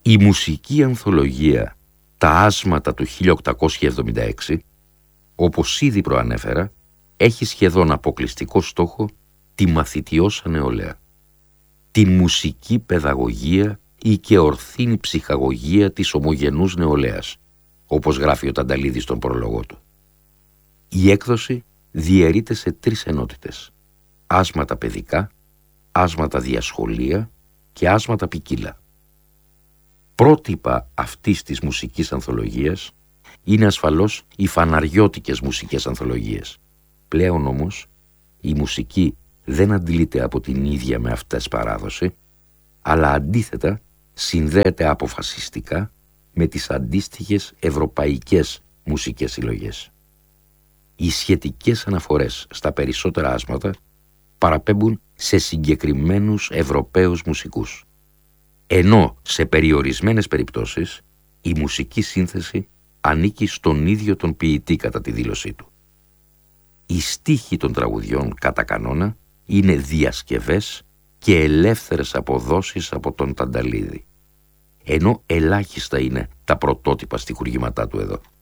Η μουσική ανθολογία «Τα άσματα» του 1876, όπως ήδη προανέφερα, έχει σχεδόν αποκλειστικό στόχο τη μαθητιώσα νεολαία, τη μουσική παιδαγωγία ή και ορθήνη ψυχαγωγία της ομογενούς νεολαίας, όπως γράφει ο Τανταλίδης στον πρόλογο του. Η έκδοση διαιρείται σε 3 ενότητες: άσματα παιδικά, άσματα διασχολεία και άσματα ποικίλα. Πρότυπα αυτής της μουσικής ανθολογίας είναι ασφαλώς οι φαναριώτικες μουσικές ανθολογίες. Πλέον όμως η μουσική δεν αντλείται από την ίδια με αυτές παράδοση, αλλά αντίθετα συνδέεται αποφασιστικά με τις αντίστοιχες ευρωπαϊκές μουσικές συλλογές. Οι σχετικές αναφορές στα περισσότερα άσματα παραπέμπουν σε συγκεκριμένους Ευρωπαίους μουσικούς, ενώ σε περιορισμένες περιπτώσεις η μουσική σύνθεση ανήκει στον ίδιο τον ποιητή κατά τη δήλωσή του. Οι στίχοι των τραγουδιών κατά κανόνα είναι διασκευές και ελεύθερες αποδόσεις από τον Τανταλίδη, ενώ ελάχιστα είναι τα πρωτότυπα στιχουργήματά του εδώ.